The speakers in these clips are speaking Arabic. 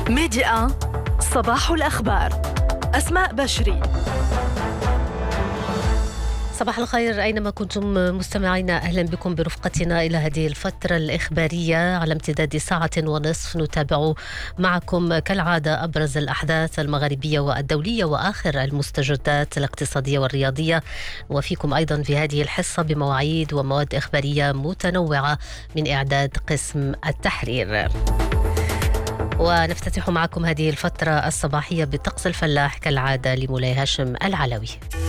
ميديا صباح الأخبار. أسماء بشري. صباح الخير أينما كنتم مستمعينا، أهلا بكم برفقتنا إلى هذه الفترة الإخبارية على امتداد ساعة ونصف. نتابع معكم كالعادة أبرز الأحداث المغاربية والدولية وآخر المستجدات الاقتصادية والرياضية، وفيكم أيضا في هذه الحصة بمواعيد ومواد إخبارية متنوعة من إعداد قسم التحرير. ونفتتح معكم هذه الفترة الصباحية بالطقس الفلاح كالعادة لمولاي هاشم العلوي.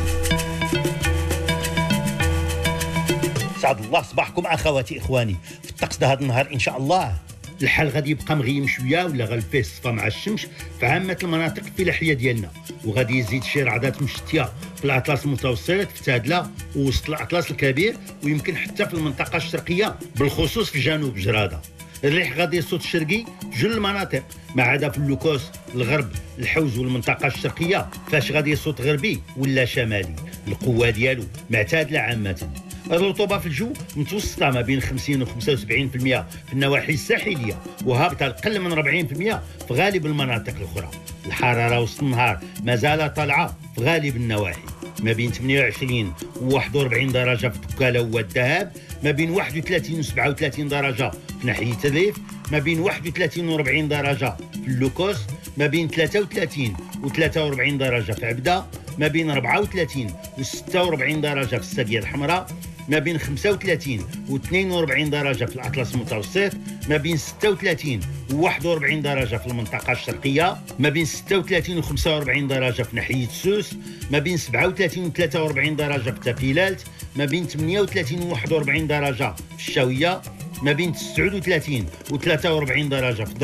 سعد الله صباحكم اخواتي اخواني. في الطقس ده هذا النهار ان شاء الله الحال غادي يبقى مغيم شويه ولا غالفيه الصفا مع الشمس في عامه المناطق الفلاحيه ديالنا، وغادي يزيد شي رعدات مشتيه في الاطلس المتوسط في تادله ووسط الاطلس الكبير، ويمكن حتى في المنطقه الشرقيه بالخصوص في جنوب جراده. الريح غادي يصوت شرقي في جل المناطق ما عدا في اللوكوس الغرب الحوز والمنطقه الشرقيه فاش غادي يصوت غربي ولا شمالي. القوه ديالو معتادله عامه. الرطوبه في الجو متوسطه ما بين 50 و 75% في النواحي الساحليه، وهابطه اقل من 40% في غالب المناطق الاخرى. الحراره وسط النهار مازال طالعه في غالب النواحي، ما بين 28 و 41 درجه في دكاله والذهب، ما بين 31 و 37 درجه في ناحيه الريف، ما بين 31 و 40 درجه في اللوكوس، ما بين 33 و 43 درجه في عبده، ما بين 34 و 46 درجه في الساقيه الحمراء، ما بين 35 و 42 درجه في الاطلس المتوسط، ما بين 36 و 41 درجه في المنطقه الشرقيه، ما بين 36 و 45 درجه في ناحيه سوس، ما بين 37 و 43 درجه في تافيلالت، ما بين 38 و 41 درجه في الشاويه، ما بين 39 و 43 درجه في